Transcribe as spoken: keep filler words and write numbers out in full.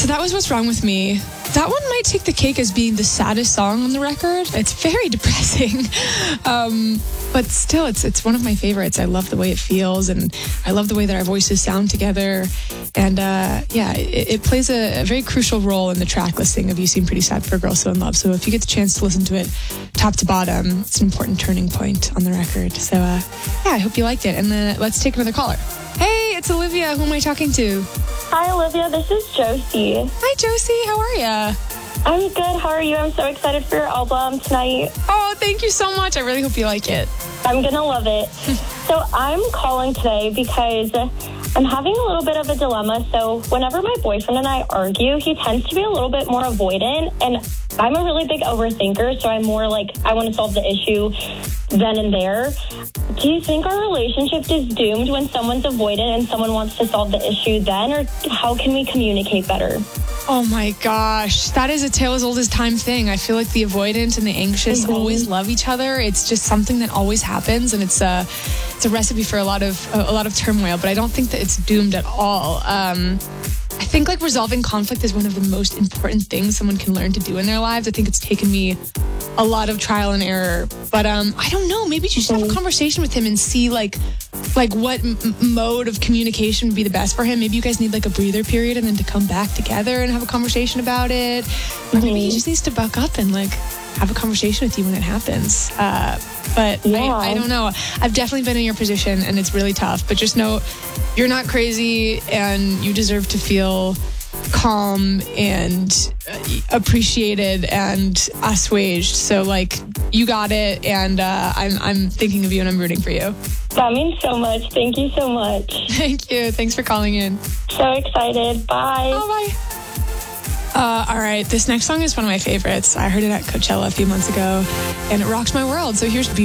So that was What's Wrong With Me. That one might take the cake as being the saddest song on the record. It's very depressing. Um, but still, it's it's one of my favorites. I love the way it feels, and I love the way that our voices sound together. And uh, yeah, it, it plays a, a very crucial role in the track listing of You Seem Pretty Sad for a Girl So In Love. So if you get the chance to listen to it top to bottom, it's an important turning point on the record. So uh, yeah, I hope you liked it. And then let's take another caller. Hey, it's Olivia. Who am I talking to? Hi, Olivia. This is Josie. Hi, Josie. How are ya? I'm good. How are you? I'm so excited for your album tonight. Oh, thank you so much. I really hope you like it. I'm going to love it. So I'm calling today because I'm having a little bit of a dilemma. So whenever my boyfriend and I argue, he tends to be a little bit more avoidant. And I'm a really big overthinker, so I'm more like, I want to solve the issue then and there. Do you think our relationship is doomed when someone's avoidant and someone wants to solve the issue then? Or how can we communicate better? Oh my gosh, that is a tale as old as time thing. I feel like the avoidant and the anxious mm-hmm. always love each other. It's just something that always happens, and it's a it's a recipe for a lot of a lot of turmoil. But I don't think that it's doomed at all. Um, I think like resolving conflict is one of the most important things someone can learn to do in their lives. I think it's taken me a lot of trial and error, but um, I don't know. Maybe you should have a conversation with him and see like like what m- mode of communication would be the best for him. Maybe you guys need like a breather period and then to come back together and have a conversation about it. Or maybe he just needs to buck up and like have a conversation with you when it happens. Uh, but yeah. I, I don't know. I've definitely been in your position and it's really tough, but just know you're not crazy and you deserve to feel calm and appreciated and assuaged. So like you got it, and uh, I'm I'm thinking of you and I'm rooting for you. That means so much. Thank you so much. Thank you. Thanks for calling in. So excited. Bye. Oh, bye. Uh, all right, this next song is one of my favorites. I heard it at Coachella a few months ago, and it rocks my world. So here's